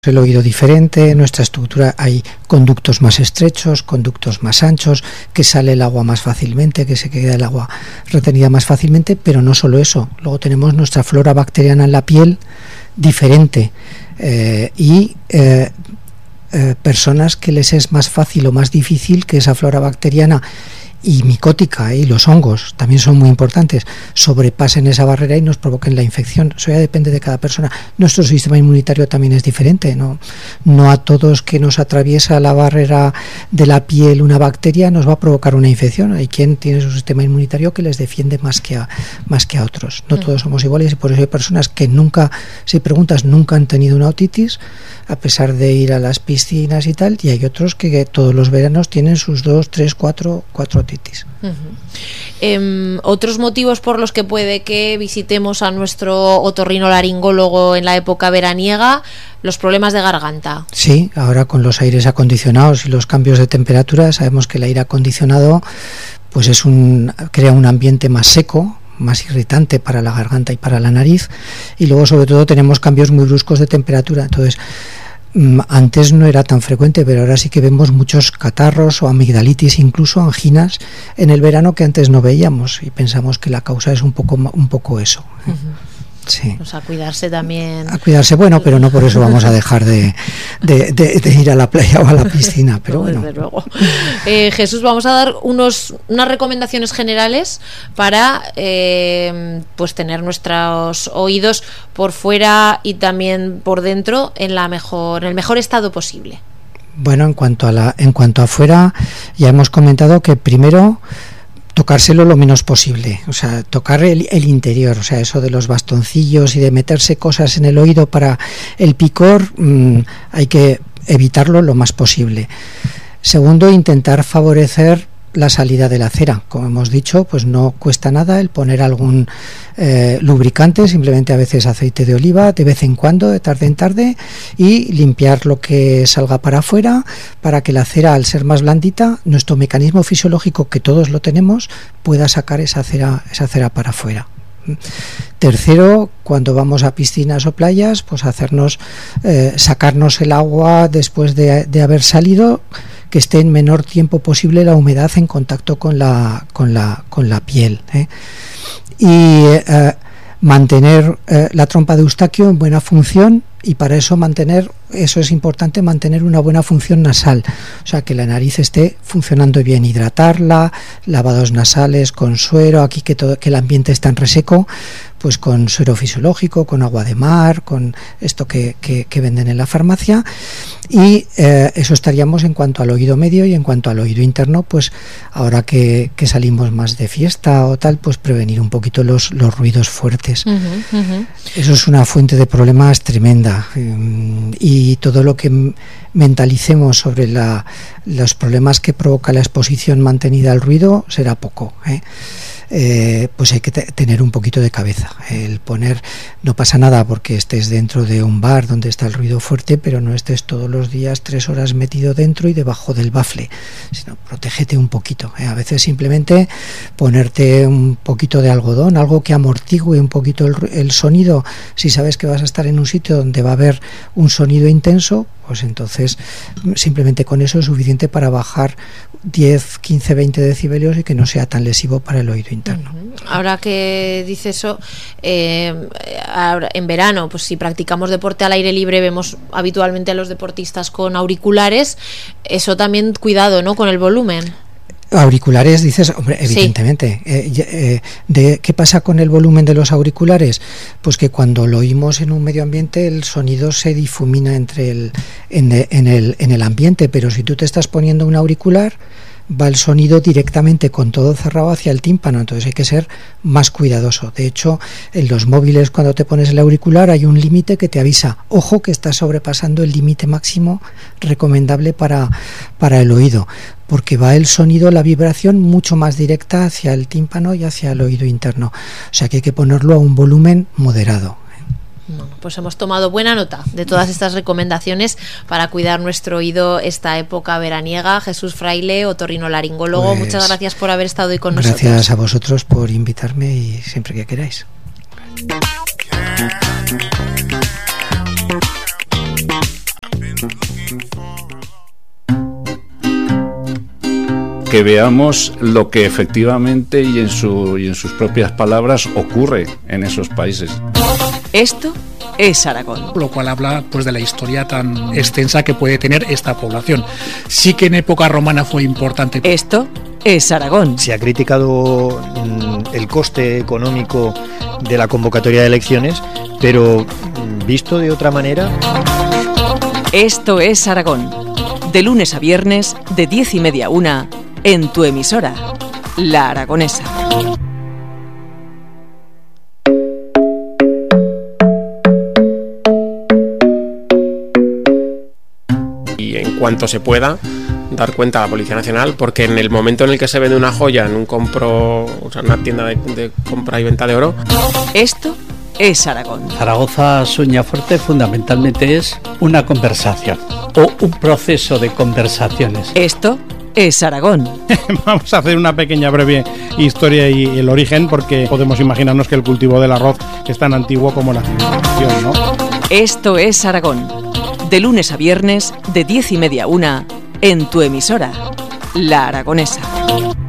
El oído diferente, nuestra estructura, hay conductos más estrechos, conductos más anchos, que sale el agua más fácilmente, que se queda el agua retenida más fácilmente, pero no solo eso, luego tenemos nuestra flora bacteriana en la piel diferente y personas que les es más fácil o más difícil que esa flora bacteriana y micótica y los hongos también son muy importantes, sobrepasen esa barrera y nos provoquen la infección. Eso ya depende de cada persona. Nuestro sistema inmunitario también es diferente, no a todos que nos atraviesa la barrera de la piel una bacteria nos va a provocar una infección. Hay quien tiene su sistema inmunitario que les defiende más que a otros. No todos somos iguales y por eso hay personas que nunca, si preguntas, nunca han tenido una otitis a pesar de ir a las piscinas y tal, y hay otros que todos los veranos tienen sus 2, 3, 4 otitis. Otros motivos por los que puede que visitemos a nuestro otorrinolaringólogo en la época veraniega, los problemas de garganta. Sí, ahora con los aires acondicionados y los cambios de temperatura, sabemos que el aire acondicionado pues crea un ambiente más seco, más irritante para la garganta y para la nariz, y luego sobre todo tenemos cambios muy bruscos de temperatura. Entonces antes no era tan frecuente, pero ahora sí que vemos muchos catarros o amigdalitis, incluso anginas en el verano que antes no veíamos, y pensamos que la causa es un poco eso. Sí. Pues a cuidarse también. A cuidarse, bueno, pero no por eso vamos a dejar de ir a la playa o a la piscina, pero no, bueno. Desde luego. Jesús, vamos a dar unas recomendaciones generales para pues tener nuestros oídos por fuera y también por dentro en el mejor estado posible. Bueno, en cuanto a afuera, ya hemos comentado que primero tocárselo lo menos posible, o sea, tocar el interior, o sea, eso de los bastoncillos y de meterse cosas en el oído para el picor, hay que evitarlo lo más posible. Segundo, intentar favorecer la salida de la cera. Como hemos dicho, pues no cuesta nada el poner algún lubricante, simplemente a veces aceite de oliva, de vez en cuando, de tarde en tarde, y limpiar lo que salga para afuera, para que la cera, al ser más blandita, nuestro mecanismo fisiológico, que todos lo tenemos, pueda sacar esa cera para afuera. Tercero, cuando vamos a piscinas o playas, pues sacarnos el agua después de haber salido, que esté en menor tiempo posible la humedad en contacto con la piel, y mantener la trompa de Eustaquio en buena función, y para eso es importante mantener una buena función nasal, o sea, que la nariz esté funcionando bien, hidratarla, lavados nasales con suero, aquí que el ambiente está en reseco, pues con suero fisiológico, con agua de mar, con esto que venden en la farmacia, y eso estaríamos en cuanto al oído medio. Y en cuanto al oído interno, pues ahora que salimos más de fiesta o tal, pues prevenir un poquito los ruidos fuertes. Eso es una fuente de problemas tremenda, y todo lo que mentalicemos sobre los problemas que provoca la exposición mantenida al ruido será poco, pues hay que tener un poquito de cabeza. No pasa nada porque estés dentro de un bar donde está el ruido fuerte, pero no estés todos los días 3 horas metido dentro y debajo del bafle, sino protégete un poquito. A veces simplemente ponerte un poquito de algodón, algo que amortigue un poquito el sonido. Si sabes que vas a estar en un sitio donde va a haber un sonido intenso, pues entonces simplemente con eso es suficiente para bajar 10, 15, 20 decibelios y que no sea tan lesivo para el oído interno. Ahora que dice eso, en verano, pues si practicamos deporte al aire libre, vemos habitualmente a los deportistas con auriculares. Eso también, cuidado, ¿no?, con el volumen. Auriculares, dices, hombre, evidentemente. Sí. ¿Qué pasa con el volumen de los auriculares? Pues que cuando lo oímos en un medio ambiente, el sonido se difumina en el ambiente, pero si tú te estás poniendo un auricular, va el sonido directamente con todo cerrado hacia el tímpano, entonces hay que ser más cuidadoso. De hecho, en los móviles, cuando te pones el auricular, hay un límite que te avisa: ojo, que estás sobrepasando el límite máximo recomendable para el oído, porque va el sonido, la vibración, mucho más directa hacia el tímpano y hacia el oído interno, o sea que hay que ponerlo a un volumen moderado. Bueno, pues hemos tomado buena nota de todas estas recomendaciones para cuidar nuestro oído esta época veraniega. Jesús Fraile, otorrinolaringólogo, pues, muchas gracias por haber estado hoy con nosotros. Gracias a vosotros por invitarme y siempre que queráis. que veamos lo que efectivamente y en sus propias palabras ocurre en esos países. Esto es Aragón. Lo cual habla pues de la historia tan extensa que puede tener esta población. Sí que en época romana fue importante. Esto es Aragón. Se ha criticado el coste económico de la convocatoria de elecciones, pero visto de otra manera... Esto es Aragón. De lunes a viernes, de 10:30 a 1, en tu emisora, La Aragonesa. Y en cuanto se pueda, dar cuenta a la Policía Nacional, porque en el momento en el que se vende una joya en una tienda de compra y venta de oro... Esto es Aragón. Zaragoza Sueñafuerte fundamentalmente es una conversación o un proceso de conversaciones. Esto es Aragón. Vamos a hacer una pequeña breve historia y el origen, porque podemos imaginarnos que el cultivo del arroz es tan antiguo como la civilización, ¿no? Esto es Aragón. De lunes a viernes, de 10:30 a 1, en tu emisora, La Aragonesa.